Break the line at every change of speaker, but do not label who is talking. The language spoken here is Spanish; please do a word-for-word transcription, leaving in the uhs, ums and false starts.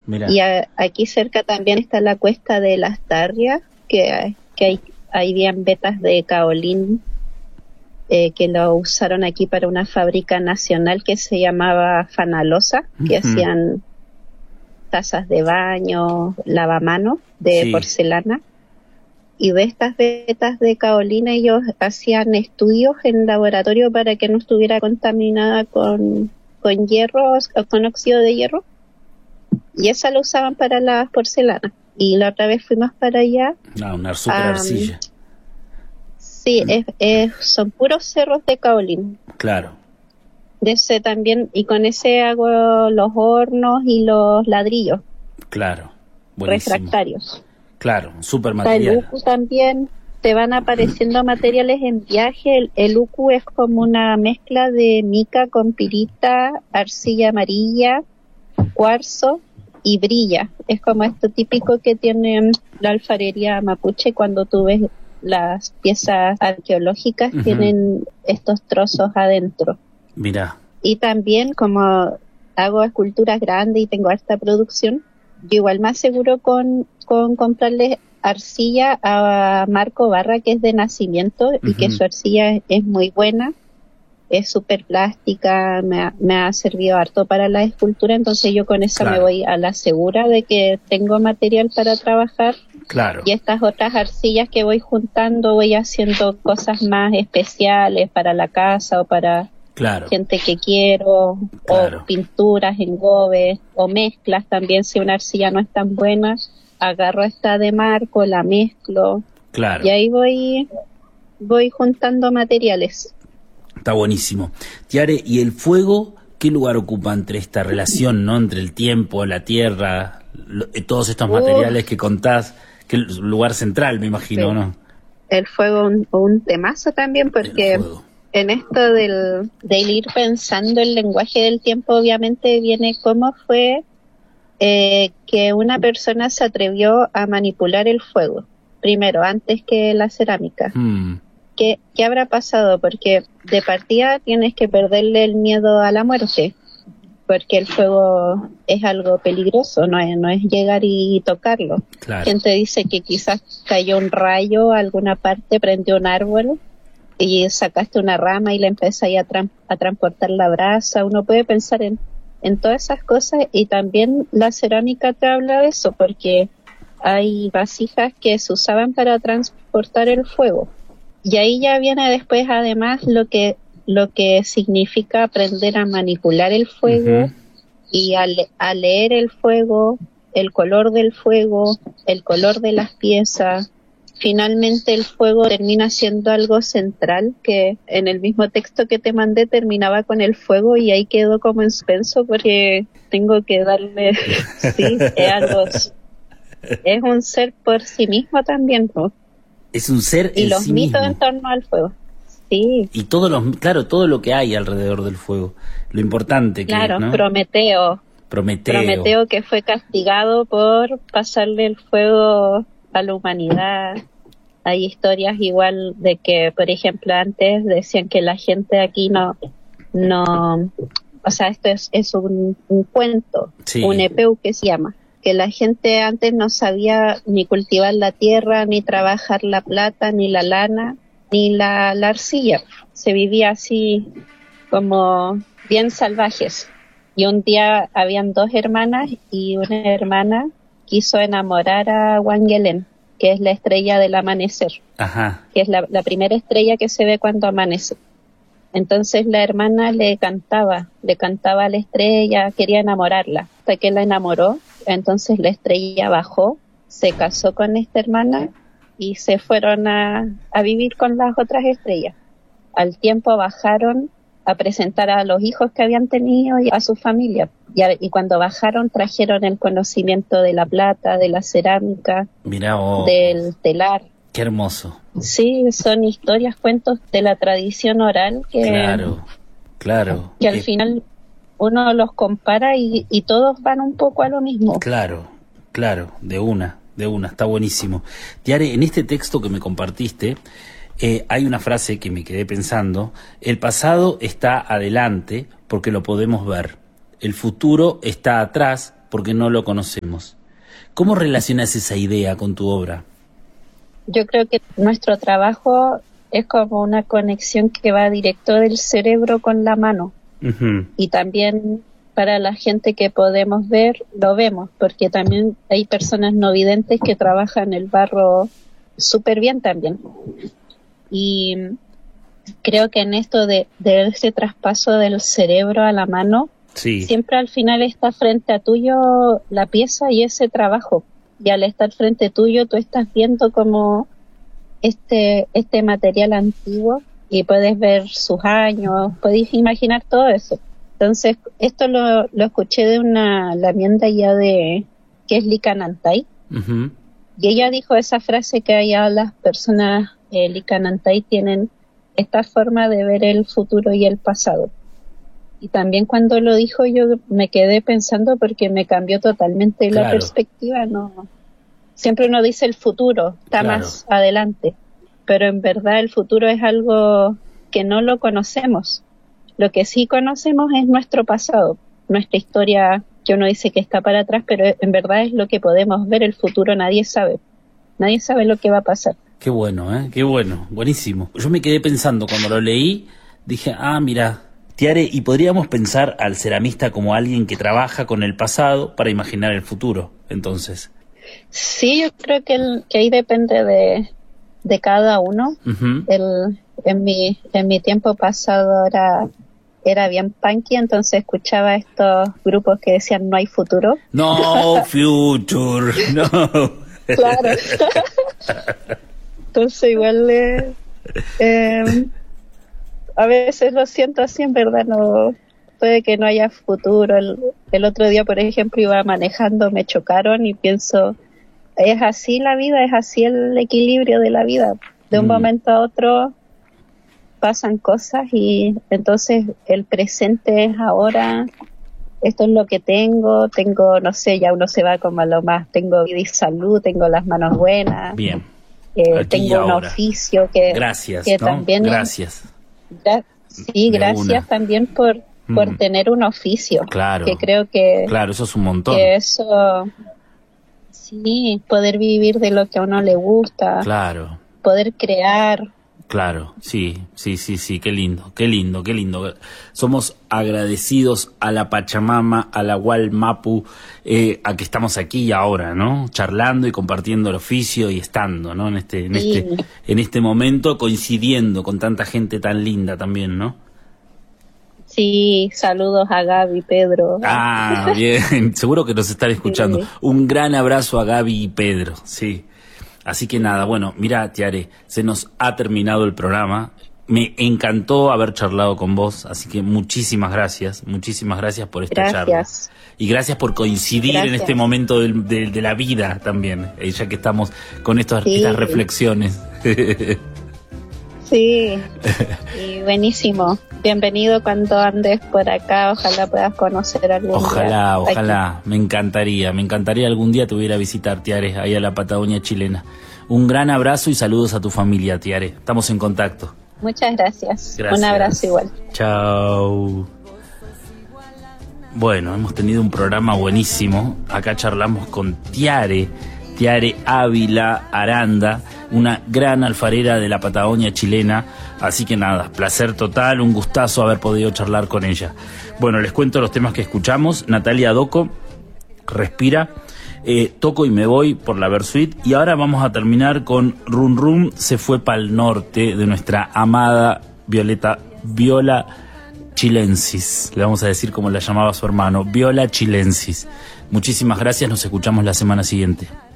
Mirá.
Y a, aquí cerca también está la cuesta de Las Tarrias, que, que hay, hay bien vetas de caolín eh, que lo usaron aquí para una fábrica nacional que se llamaba Fanalosa, que uh-huh. hacían tazas de baño, lavamanos de sí. porcelana. Y de estas vetas de caolín ellos hacían estudios en laboratorio para que no estuviera contaminada con, con hierro o con óxido de hierro. Y esa lo usaban para las porcelanas. Y la otra vez fuimos para allá.
Ah, una super um, arcilla.
Sí, mm. es, es, son puros cerros de caolín.
Claro.
De ese también, y con ese hago los hornos y los ladrillos.
Claro, buenísimo.
Refractarios.
Claro, super material.
El U C U también, te van apareciendo materiales en viaje. El, el U C U es como una mezcla de mica con pirita, arcilla amarilla, cuarzo y brilla. Es como esto típico que tiene la alfarería mapuche cuando tú ves las piezas arqueológicas, uh-huh. tienen estos trozos adentro.
Mira.
Y también como hago esculturas grandes y tengo harta producción, yo igual me aseguro con, con comprarle arcilla a Marco Barra, que es de nacimiento, uh-huh. y que su arcilla es, es muy buena, es súper plástica, me ha, me ha servido harto para la escultura, entonces yo con eso claro. me voy a la segura de que tengo material para trabajar.
Claro.
Y estas otras arcillas que voy juntando, voy haciendo cosas más especiales para la casa o para
claro.
gente que quiero, claro. o pinturas en gobe, o mezclas también. Si una arcilla no es tan buena, agarro esta de Marco, la mezclo,
claro.
y ahí voy voy juntando materiales.
Está buenísimo. Tiare, ¿y el fuego qué lugar ocupa entre esta relación, no, entre el tiempo, la tierra, lo, todos estos materiales uh, que contás? ¿Qué lugar central, me imagino, sí. no?
El fuego un, un temazo también, porque en esto del, del ir pensando el lenguaje del tiempo, obviamente viene cómo fue eh, que una persona se atrevió a manipular el fuego, primero, antes que la cerámica.
Hmm.
¿Qué, ¿Qué habrá pasado? Porque de partida tienes que perderle el miedo a la muerte, porque el fuego es algo peligroso, no es, no es llegar y tocarlo.
Claro.
Gente dice que quizás cayó un rayo a alguna parte, prendió un árbol y sacaste una rama y le empezaste a, tra- a transportar la brasa. Uno puede pensar en, en todas esas cosas, y también la cerámica te habla de eso, porque hay vasijas que se usaban para transportar el fuego. Y ahí ya viene después además lo que lo que significa aprender a manipular el fuego, uh-huh. y a, le- a leer el fuego, el color del fuego, el color de las piezas. Finalmente el fuego termina siendo algo central, que en el mismo texto que te mandé terminaba con el fuego y ahí quedó como en suspenso porque tengo que darle, sí, es algo, es un ser por sí mismo también, ¿no?
Es un ser
y
en
los
sí
mitos
mismo.
en torno al fuego. Sí.
Y todos los, claro, todo lo que hay alrededor del fuego, lo importante que
claro,
es, ¿no?
Prometeo.
Prometeo.
Prometeo que fue castigado por pasarle el fuego a la humanidad. Hay historias igual de que, por ejemplo, antes decían que la gente aquí no, no, o sea, esto es, es un, un cuento,
sí.
un epeu que se llama, que la gente antes no sabía ni cultivar la tierra, ni trabajar la plata, ni la lana, ni la, la arcilla. Se vivía así como bien salvajes. Y un día habían dos hermanas y una hermana quiso enamorar a Wangelén, que es la estrella del amanecer,
Ajá.
que es la, la primera estrella que se ve cuando amanece. Entonces la hermana le cantaba, le cantaba a la estrella, quería enamorarla, hasta que la enamoró. Entonces la estrella bajó, se casó con esta hermana y se fueron a, a vivir con las otras estrellas. Al tiempo bajaron a presentar a los hijos que habían tenido y a su familia. Y, a, y cuando bajaron trajeron el conocimiento de la plata, de la cerámica,
Mirá vos.
Del telar.
Qué hermoso.
Sí, son historias, cuentos de la tradición oral que,
claro, claro.
que al
eh,
final uno los compara y, y todos van un poco a lo mismo.
Claro, claro, de una, de una, está buenísimo. Tiare, en este texto que me compartiste, eh, hay una frase que me quedé pensando: el pasado está adelante porque lo podemos ver, el futuro está atrás porque no lo conocemos. ¿Cómo relacionas esa idea con tu obra?
Yo creo que nuestro trabajo es como una conexión que va directo del cerebro con la mano. Uh-huh. Y también para la gente que podemos ver, lo vemos, porque también hay personas no videntes que trabajan el barro súper bien también. Y creo que en esto de, de ese traspaso del cerebro a la mano, sí, siempre al final está frente a tuyo la pieza y ese trabajo. Y al estar frente tuyo, tú estás viendo como este, este material antiguo y puedes ver sus años, puedes imaginar todo eso. Entonces, esto lo, lo escuché de una lamienda ya de, que es Licanantay. Uh-huh. Y ella dijo esa frase que allá las personas eh, Licanantay tienen esta forma de ver el futuro y el pasado. Y también cuando lo dijo yo me quedé pensando porque me cambió totalmente claro. la perspectiva. No, siempre uno dice el futuro, está claro. más adelante. Pero en verdad el futuro es algo que no lo conocemos. Lo que sí conocemos es nuestro pasado, nuestra historia, que uno dice que está para atrás, pero en verdad es lo que podemos ver. El futuro nadie sabe, nadie sabe lo que va a pasar.
Qué bueno, ¿eh? Qué bueno, buenísimo. Yo me quedé pensando cuando lo leí, dije, ah, mira, Tiare, y podríamos pensar al ceramista como alguien que trabaja con el pasado para imaginar el futuro, entonces.
Sí, yo creo que, el, que ahí depende de, de cada uno. Uh-huh. El, en mi, en mi tiempo pasado era... era bien punky, entonces escuchaba estos grupos que decían no hay futuro.
No future, no.
Claro. Entonces igual eh, eh, a veces lo siento así, en verdad no, puede que no haya futuro. El, el otro día, por ejemplo, iba manejando, me chocaron y pienso, es así la vida, es así el equilibrio de la vida. De un mm. momento a otro pasan cosas y entonces el presente es ahora, esto es lo que tengo, tengo, no sé, ya uno se va como a lo más, tengo vida y salud, tengo las manos buenas.
Bien.
Eh, tengo un oficio que,
gracias,
que
¿no?
también...
Gracias.
Gra- sí, de gracias una. también por, por mm. tener un oficio.
Claro.
Que creo que...
Claro, eso es un montón.
Que eso... Sí, poder vivir de lo que a uno le gusta.
Claro.
Poder crear...
Claro, sí, sí, sí, sí, qué lindo, qué lindo, qué lindo. Somos agradecidos a la Pachamama, a la Hualmapu, eh, a que estamos aquí y ahora, ¿no? Charlando y compartiendo el oficio y estando, ¿no? En este, en sí. este, en este momento coincidiendo con tanta gente tan linda también, ¿no?
Sí, saludos a Gaby y Pedro.
Ah, bien, seguro que nos están escuchando. Sí. Un gran abrazo a Gaby y Pedro, sí. Así que nada, bueno, mira, Tiare, se nos ha terminado el programa. Me encantó haber charlado con vos, así que muchísimas gracias, muchísimas gracias por esta
gracias.
charla. Y gracias por coincidir gracias. en este momento de, de, de la vida también, ya que estamos con estos, sí. estas reflexiones.
Sí, y buenísimo. Bienvenido cuando andes por acá, ojalá puedas conocer algún
Ojalá,
día.
ojalá,
aquí.
me encantaría, me encantaría algún día te hubiera a visitar, Tiare, ahí a la Patagonia chilena. Un gran abrazo y saludos a tu familia, Tiare. Estamos en contacto.
Muchas gracias.
gracias.
Un abrazo igual.
Chao. Bueno, hemos tenido un programa buenísimo. Acá charlamos con Tiare, Tiare Ávila Aranda, una gran alfarera de la Patagonia chilena. Así que nada, placer total, un gustazo haber podido charlar con ella. Bueno, les cuento los temas que escuchamos. Natalia Doco, Respira, eh, Toco y me voy por la Versuit. Y ahora vamos a terminar con Rum Rum se fue pa'l norte, de nuestra amada Violeta, Viola Chilensis. Le vamos a decir como la llamaba su hermano, Viola Chilensis. Muchísimas gracias, nos escuchamos la semana siguiente.